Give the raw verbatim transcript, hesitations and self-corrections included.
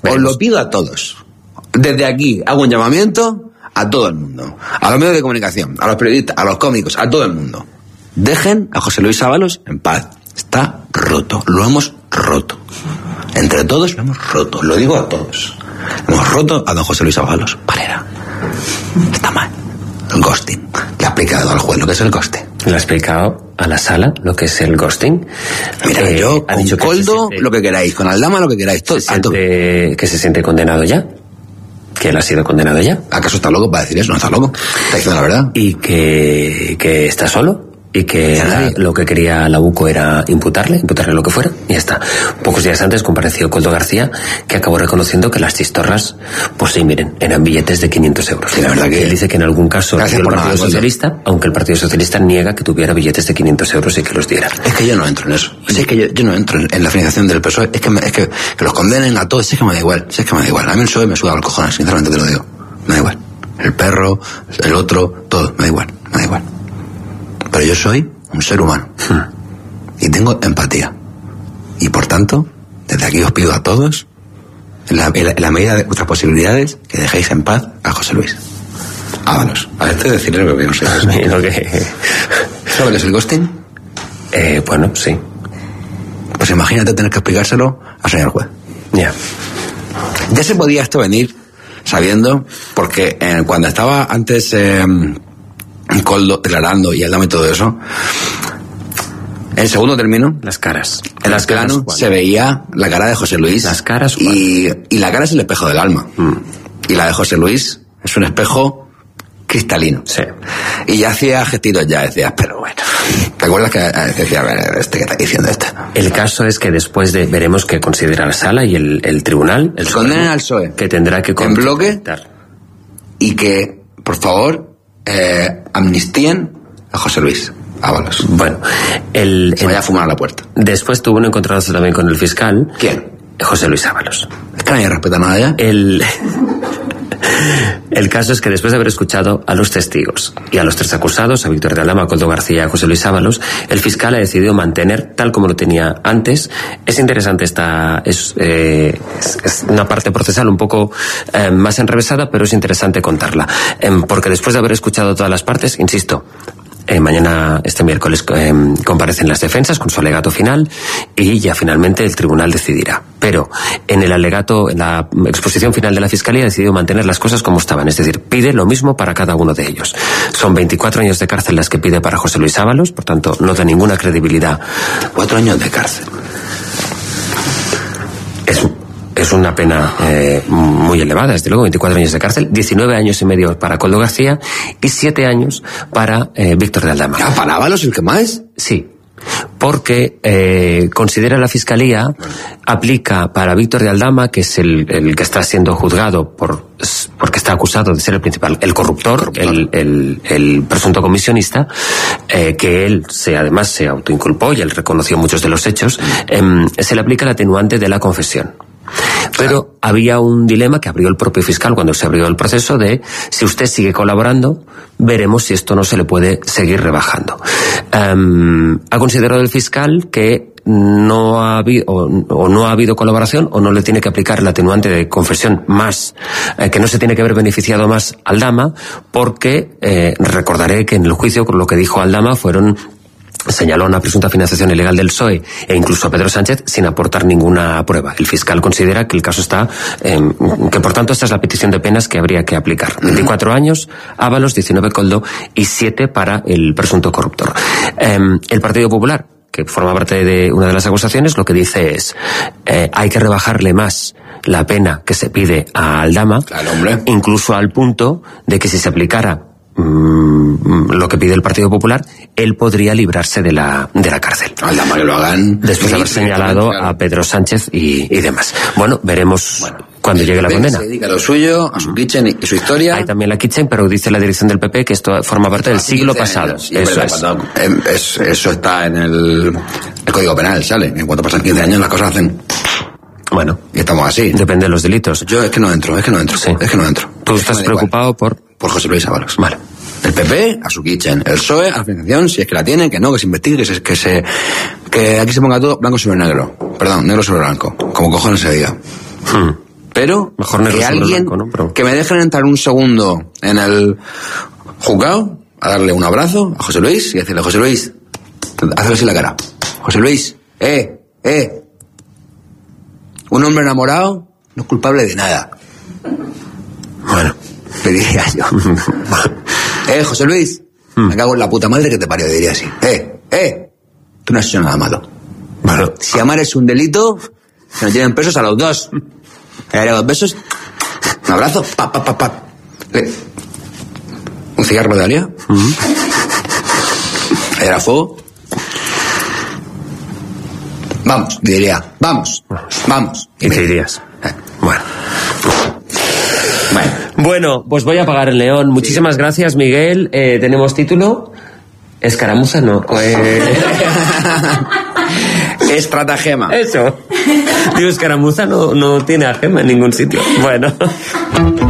Os lo pido a todos. Desde aquí hago un llamamiento a todo el mundo. A los medios de comunicación, a los periodistas, a los cómicos, a todo el mundo. Dejen a José Luis Ábalos en paz. Está roto. Lo hemos roto. Entre todos lo hemos roto. Lo digo a todos. Hemos roto a don José Luis Ábalos. Parera. Está mal. El ghosting. Le ha explicado al juez lo que es el ghosting. Le ha explicado a la sala lo que es el ghosting. Mira, eh, yo con dicho Coldo siente, lo que queráis, con Aldama lo que queráis. Todo, se siente, que se siente condenado ya. Que él ha sido condenado ya. ¿Acaso está loco para decir eso? No está loco. Está diciendo la verdad. Y que, que está solo. Y que la, lo que quería la UCO era imputarle, imputarle lo que fuera, y ya está. Pocos días antes compareció Coldo García, que acabó reconociendo que las chistorras, pues sí, miren, eran billetes de quinientos euros. Sí, la verdad que él dice que en algún caso el Partido nada, Socialista, Coldo. Aunque el Partido Socialista niega que tuviera billetes de quinientos euros y que los diera. Es que yo no entro en eso. Sí, es que yo, yo no entro en, en la financiación del P S O E. Es que, me, es que que los condenen a todos. Es que me da igual. Es que me da igual. A mí el P S O E me suda los cojones, sinceramente te lo digo. Me da igual. El perro, el otro, todo. Me da igual. Me da igual. Pero yo soy un ser humano hmm. y tengo empatía, y por tanto desde aquí os pido a todos en la, en la, en la medida de vuestras posibilidades que dejéis en paz a José Luis Ábalos. A ver, te decirle lo que no sé. Lo que... ¿Sabes qué es el ghosting? Eh, bueno, sí. Pues imagínate tener que explicárselo al señor juez. Ya. Yeah. Ya se podía esto venir sabiendo, porque eh, cuando estaba antes eh, Coldo declarando y Aldama y todo eso, en el segundo término, las caras. En las plano se veía la cara de José Luis. Las caras. Y, y la cara es el espejo del alma. Mm. Y la de José Luis es un espejo cristalino. Sí. Y ya hacía gestitos, ya decías, pero bueno. ¿Te acuerdas que decía, a ver, este que está diciendo este? El caso es que después de veremos qué considera la sala y el, el tribunal. El condenen al P S O E. Que tendrá que en bloque. Y que, por favor, eh, amnistíen a José Luis Ábalos. Bueno, el, se vaya a fumar a la puerta. Después tuvo un encontronazo también con el fiscal. ¿Quién? José Luis Ábalos. Es que nadie respeta nada ya. El, el caso es que después de haber escuchado a los testigos y a los tres acusados, a Víctor de Aldama, a Coldo García y a José Luis Ábalos, el fiscal ha decidido mantener tal como lo tenía antes. Es interesante esta, es, eh, es, es una parte procesal un poco eh, más enrevesada, pero es interesante contarla. Eh, porque después de haber escuchado todas las partes, insisto, Eh, mañana, este miércoles, eh, comparecen las defensas con su alegato final y ya finalmente el tribunal decidirá. Pero en el alegato, en la exposición final de la Fiscalía, ha decidido mantener las cosas como estaban. Es decir, pide lo mismo para cada uno de ellos. Son veinticuatro años de cárcel las que pide para José Luis Ábalos, por tanto, no da ninguna credibilidad. Cuatro años de cárcel. Es... Es una pena eh, muy elevada, desde luego, veinticuatro años de cárcel, diecinueve años y medio para Coldo García y siete años para eh, Víctor de Aldama. ¿Ya para Ábalos el que más? Sí, porque eh, considera la Fiscalía, aplica para Víctor de Aldama, que es el, el que está siendo juzgado por porque está acusado de ser el principal, el corruptor, corruptor. El, el, el presunto comisionista, eh, que él se además se autoinculpó y él reconoció muchos de los hechos, eh, se le aplica el atenuante de la confesión. Pero había un dilema que abrió el propio fiscal cuando se abrió el proceso de si usted sigue colaborando, veremos si esto no se le puede seguir rebajando. Um, ha considerado el fiscal que no ha habido o, o no ha habido colaboración o no le tiene que aplicar el atenuante de confesión más, eh, que no se tiene que haber beneficiado más Aldama, porque eh, recordaré que en el juicio lo que dijo Aldama fueron señaló una presunta financiación ilegal del P S O E e incluso a Pedro Sánchez sin aportar ninguna prueba. El fiscal considera que el caso está, eh, que por tanto esta es la petición de penas que habría que aplicar. veinticuatro años, Ábalos, diecinueve Coldo y siete para el presunto corruptor. Eh, el Partido Popular, que forma parte de una de las acusaciones, lo que dice es, eh, hay que rebajarle más la pena que se pide a Aldama, claro, hombre. Incluso al punto de que si se aplicara lo que pide el Partido Popular, él podría librarse de la de la cárcel. Aldama que lo hagan. Después de haber señalado a Pedro Sánchez y, y demás. Bueno, veremos bueno, cuando llegue la condena. Se dedica a lo suyo, a su kitchen y su historia. Hay también la kitchen, pero dice la dirección del P P que esto forma parte del siglo pasado. Eso es. es. Eso está en el, el Código Penal, sale. En cuanto pasan quince años las cosas hacen... Bueno. Y estamos así. Depende de los delitos. Yo es que no entro, es que no entro. Sí. Es que no entro. Tú estás preocupado igual. por... Por José Luis Ábalos. Vale. El P P a su kitchen, el P S O E a la financiación, si es que la tiene, que no, que se investigue, que se, que se, que aquí se ponga todo blanco sobre negro. Perdón, negro sobre blanco, como cojones se diga. Hmm. pero mejor negro que sobre alguien, blanco, ¿no? Pero... que me dejen entrar un segundo en el juzgado a darle un abrazo a José Luis y decirle, José Luis, hazle así la cara. José Luis, eh, eh. Un hombre enamorado no es culpable de nada. Bueno, le diría yo. eh, José Luis, me cago en la puta madre que te parió, diría así. Eh, eh, tú no has hecho nada malo. Bueno, si amar es un delito, se nos tienen presos a los dos. Le daré dos besos, un abrazo, pa, pa, pa, pa. Le... un cigarro de Dalia. Uh-huh. Era fuego. Vamos, diría, vamos, vamos. Y te irías. Eh, bueno. Bueno. Bueno, pues voy a apagar el león. Muchísimas sí. gracias, Miguel. Eh, ¿Tenemos título? ¿Escaramuza? No. Eh... Estratagema. Eso. Digo, escaramuza no, no tiene a gema en ningún sitio. Bueno.